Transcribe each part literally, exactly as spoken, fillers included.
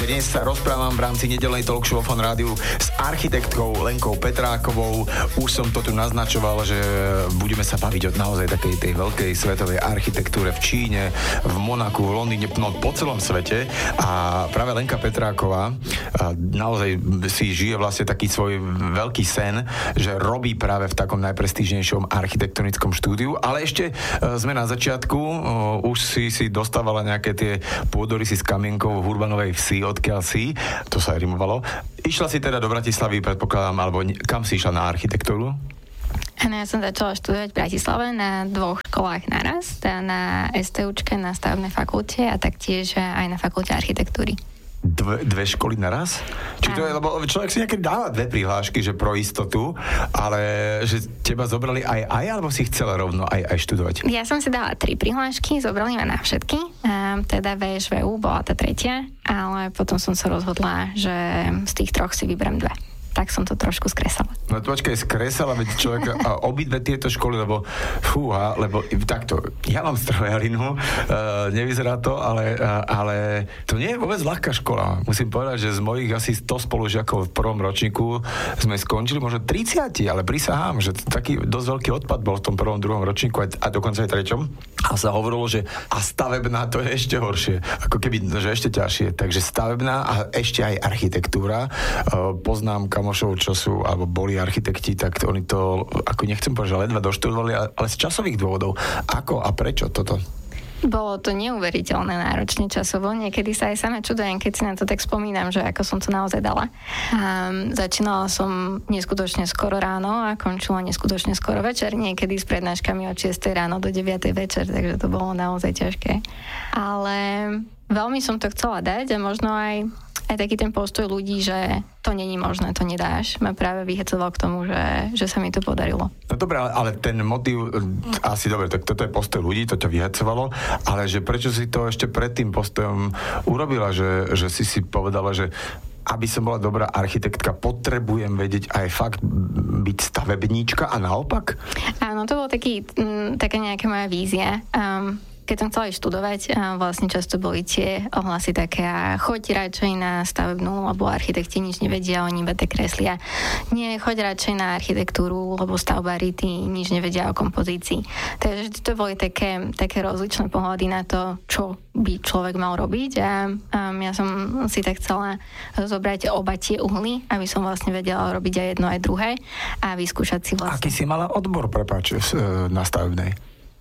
Dnes sa rozprávam v rámci nedeľnej talk show Fan Rádiu s architektkou Lenkou Petrákovou. Už som to tu naznačoval, že budeme sa baviť o naozaj takej tej veľkej svetovej architektúre v Číne, v Monaku, v Londýne, no po celom svete. A práve Lenka Petráková naozaj si žije vlastne taký svoj veľký sen, že robí práve v takom najprestížnejšom architektonickom štúdiu. Ale ešte sme na začiatku, už si si dostávala nejaké tie pôdorysy s kamienkou v Urbanovej vsi, odkiaľ si, to sa aj rimovalo. Išla si teda do Bratislavy, predpokladám, alebo kam si išla na architektúru? Áno, ja som začala študovať v Bratislave na dvoch školách naraz, teda na STUčke, na stavebnej fakulte a taktiež aj na fakulte architektúry. Dve, dve školy naraz? Či to je, lebo človek si niekedy dáva dve prihlášky, že pro istotu, ale že teba zobrali aj aj, alebo si chcela rovno aj, aj študovať? Ja som si dala tri prihlášky, zobrali ma na všetky, um, teda vé š vé ú bola tá tretia, ale potom som sa rozhodla, že z tých troch si vyberiem dve. Tak som to trošku skresala. No to počkaj, skresala, veď človek a obidve tieto školy, lebo fúha, lebo takto, ja mám strojarinu, uh, nevyzerá to, ale, uh, ale to nie je vôbec ľahká škola. Musím povedať, že z mojich asi sto spolužiakov v prvom ročníku sme skončili možno tridsať, ale prisahám, že taký dosť veľký odpad bol v tom prvom, druhom ročníku a, a dokonca aj treťom. A sa hovorilo, že a stavebná to je ešte horšie. Ako keby, že ešte ťažšie. Takže stavebná a ešte aj architektúra. Uh, poznám kamošov, čo sú, alebo boli architekti, tak oni to, ako nechcem povedať, že ledva doštudovali, ale z časových dôvodov. Ako a prečo toto? Bolo to neuveriteľné náročne časovo. Niekedy sa aj sama čudujem, keď si na to tak spomínam, že ako som to naozaj dala. Um, začínala som neskutočne skoro ráno a končila neskutočne skoro večer. Niekedy s prednáškami od šiestej ráno do deviatej večer, takže to bolo naozaj ťažké. Ale veľmi som to chcela dať a možno aj aj taký ten postoj ľudí, že to není možné, to nedáš, ma práve vyhecoval k tomu, že, že sa mi to podarilo. No dobré, ale, ale ten motív, asi dobre, tak toto je postoj ľudí, to ťa vyhecovalo, ale že prečo si to ešte pred tým postojom urobila, že, že si si povedala, že aby som bola dobrá architektka, potrebujem vedieť aj fakt byť stavebníčka a naopak? Áno, to bol taký, m, taká nejaká moja vízia. Um, Keď som chcela študovať, vlastne často boli tie ohlasy také, a choď radšej na stavebnú, lebo architekti nič nevedia, oni iba tak kreslia. Nie, choď radšej na architektúru, lebo stavbári tí nič nevedia o kompozícii. Takže to boli také, také rozličné pohľady na to, čo by človek mal robiť a, a ja som si tak chcela zobrať oba tie uhly, aby som vlastne vedela robiť aj jedno, aj druhé a vyskúšať si vlastne. Aký si mala odbor, prepáč, na stavebnej?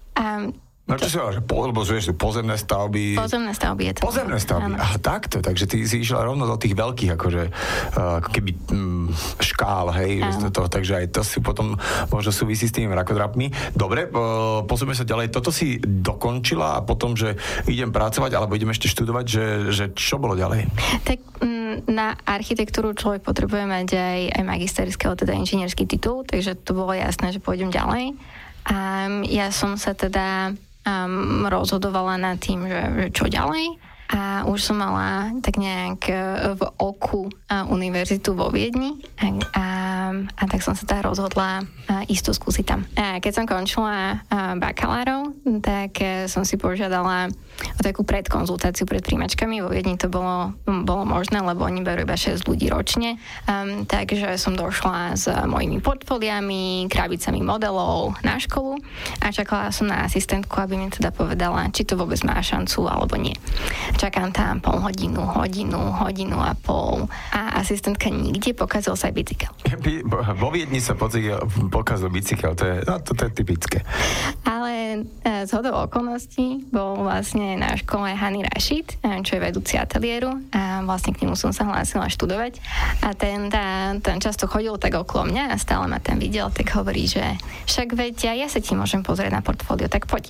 A No čo si hovorila, že po, lebo sú pozemné stavby... Pozemné stavby je to. Pozemné stavby, aha, takto, takže ty si išla rovno do tých veľkých, akože, uh, keby mm, škál, hej, že to, takže aj to si potom možno súvisí s tými mrakodrapmi. Dobre, uh, posúme sa ďalej, toto si dokončila a potom, že idem pracovať, alebo idem ešte študovať, že, že čo bolo ďalej? Tak mm, na architektúru človek potrebuje mať aj, aj magisterského, teda inžinierský titul, takže to bolo jasné, že pôjdem ďalej. A ja som sa teda Um, rozhodovala nad tým, že, že čo ďalej. A už som mala tak nejak v oku univerzitu vo Viedni a, a, a tak som sa teda rozhodla ísť to skúsiť tam. A keď som končila bakalárov, tak som si požiadala o takú predkonzultáciu pred príjmačkami. Vo Viedni to bolo, bolo možné, lebo oni berú iba šesť ľudí ročne. Um, takže som došla s mojimi portfóliami, krabicami modelov na školu a čakala som na asistentku, aby mi teda povedala, či to vôbec má šancu alebo nie. Čakám tam pol hodinu, hodinu, hodinu a pol a asistentka nikde, pokazil sa aj bicykel. Vo Viedni sa pokazil bicykel, to je, no, to, to je typické. Ale z hodou okolností bol vlastne na škole Hani Rashid, čo je vedúci ateliéru a vlastne k nemu som sa hlásila študovať a ten, tá, ten často chodil tak okolo mňa a stále ma tam videl, tak hovorí, že však veď ja sa ti môžem pozrieť na portfólio, tak poď.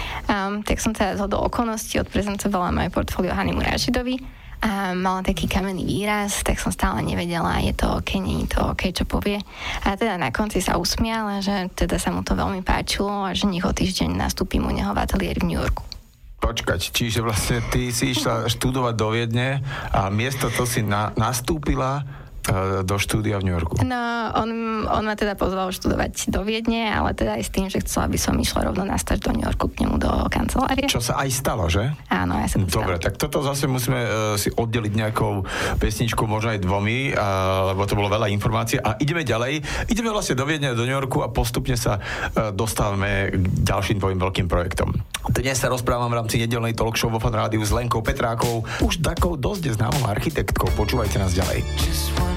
Um, tak som teda z hodou okolností odprezentovala moje portfólio Hanimu Rashidovi a mala taký kamenný výraz, tak som stále nevedela, je to OK, nie je to OK, čo povie. A teda na konci sa usmiala, že teda sa mu to veľmi páčilo a že nech o týždeň nastúpim u neho v ateliéri v New Yorku. Počkať, čiže vlastne ty si išla študovať do Viedne a miesto to si na, nastúpila uh, do štúdia v New Yorku? No, on, on ma teda pozval študovať do Viedne, ale teda aj s tým, že chcela, aby som išla rovno na stáž do New Yorku k nemu do kancelárie. Čo sa aj stalo, že? Áno, ja sa to Dobre, stalo. tak toto zase musíme uh, si oddeliť nejakou pesničkou, možno aj dvomi, uh, lebo to bolo veľa informácií. A ideme ďalej. Ideme vlastne do Viedne, do New Yorku a postupne sa uh, dostávame k ďalším tvojim veľkým projektom. Dnes sa rozprávam v rámci nedeľnej talk show vo Fan Rádiu s Lenkou Petrákovou, už takou dosť známou architektkou. Počúvajte nás ďalej.